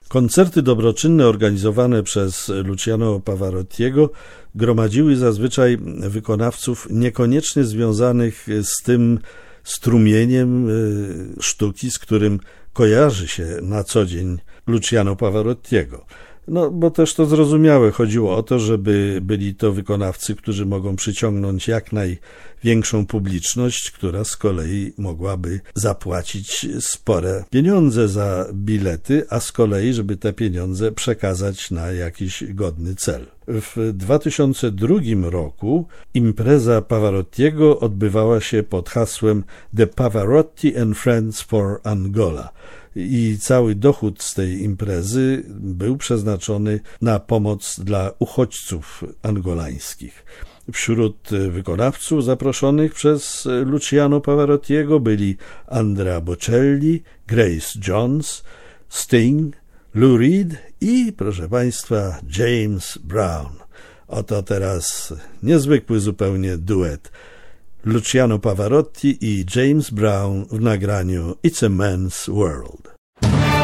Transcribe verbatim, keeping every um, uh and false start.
Koncerty dobroczynne organizowane przez Luciano Pavarottiego gromadziły zazwyczaj wykonawców niekoniecznie związanych z tym strumieniem sztuki, z którym kojarzy się na co dzień Luciano Pavarottiego. No, bo też to zrozumiałe, chodziło o to, żeby byli to wykonawcy, którzy mogą przyciągnąć jak największą publiczność, która z kolei mogłaby zapłacić spore pieniądze za bilety, a z kolei, żeby te pieniądze przekazać na jakiś godny cel. W dwa tysiące drugim roku impreza Pavarottiego odbywała się pod hasłem The Pavarotti and Friends for Angola. I cały dochód z tej imprezy był przeznaczony na pomoc dla uchodźców angolańskich. Wśród wykonawców zaproszonych przez Luciano Pavarottiego byli Andrea Bocelli, Grace Jones, Sting, Lou Reed i, proszę Państwa, James Brown. Oto teraz niezwykły zupełnie duet Luciano Pavarotti i James Brown w nagraniu It's a Man's World.